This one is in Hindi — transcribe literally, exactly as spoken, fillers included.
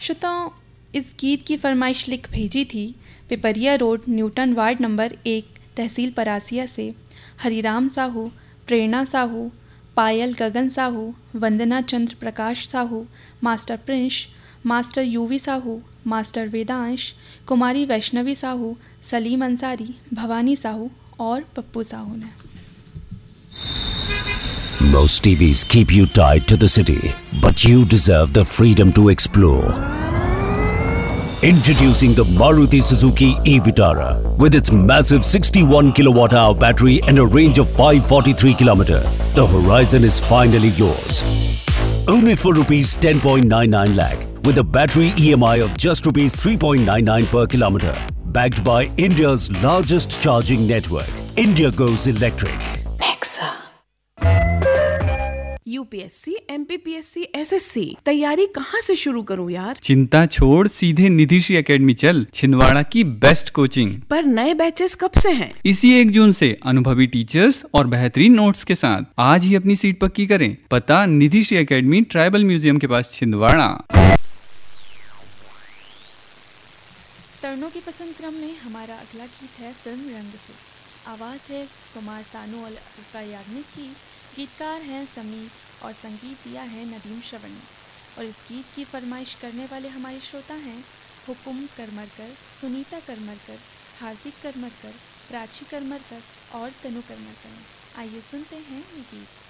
श्रोताओं, इस गीत की फरमाइश लिख भेजी थी Pipariya road, Newton ward number एक, तहसील परासिया से हरिराम साहू, प्रेरणा साहू, पायल गगन साहू, वंदना चंद्र Prakash Sahu, master Prince, master UV Sahu, master Vedansh, कुमारी वैष्णवी साहू, सलीम अंसारी, भवानी साहू और पप्पू साहू ने। Most T Vs keep you tied to the city, but you deserve the freedom to explore. Introducing the Maruti Suzuki e-Vitara with its massive sixty-one kilowatt hour battery and a range of five hundred forty-three kilometers. The horizon is finally yours. Own it for rupees ten point nine nine lakh with a battery E M I of just rupees three point nine nine per kilometer. Backed by India's largest charging network. India goes electric. UPSC, MPPSC, SSC तैयारी कहाँ से शुरू करूँ यार? चिंता छोड़, सीधे निधिश्री एकेडमी चल, छिंदवाड़ा की बेस्ट कोचिंग। पर नए बैचेस कब से हैं? इसी एक जून से अनुभवी टीचर्स और बेहतरीन नोट्स के साथ। आज ही अपनी सीट पक्की करें। पता निधिश्री एकेडमी, ट्राइबल म्यूजियम के पास, छिंदवाड़ा। तरुणों की पसंद क्रम में हमारा अगला गीत है फिल्म रंग से। आवाज़ है कुमार सानू और अलका याग्निक की, गीतकार हैं समीर और संगीत दिया है नदीम श्रवण ने। और इस गीत की फरमाइश करने वाले हमारे श्रोता हैं हुकुम करमरकर, सुनीता करमरकर, हार्दिक करमरकर, प्राची करमरकर और तनु करमरकर। आइए सुनते हैं ये गीत।